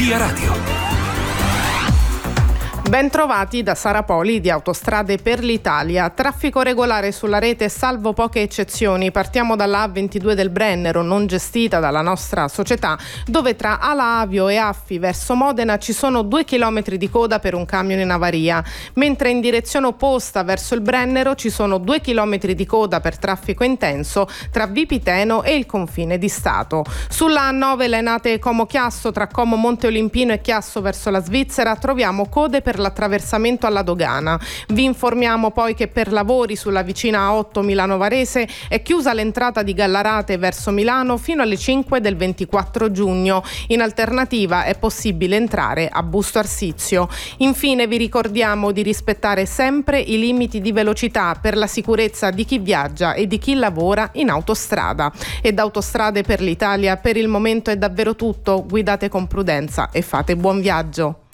Via Radio. Bentrovati da Sara Poli di Autostrade per l'Italia. Traffico regolare sulla rete salvo poche eccezioni. Partiamo dalla A22 del Brennero, non gestita dalla nostra società, dove tra Ala Avio e Affi verso Modena ci sono 2 chilometri di coda per un camion in avaria, mentre in direzione opposta verso il Brennero ci sono 2 chilometri di coda per traffico intenso tra Vipiteno e il confine di Stato. Sulla A9 Lenate Como Chiasso, tra Como Monte Olimpino e Chiasso verso la Svizzera, troviamo code per l'attraversamento alla dogana. Vi informiamo poi che per lavori sulla vicina A8 Milano Varese è chiusa l'entrata di Gallarate verso Milano fino alle 5 del 24 giugno. In alternativa è possibile entrare a Busto Arsizio. Infine vi ricordiamo di rispettare sempre i limiti di velocità per la sicurezza di chi viaggia e di chi lavora in autostrada. E da Autostrade per l'Italia per il momento è davvero tutto. Guidate con prudenza e fate buon viaggio.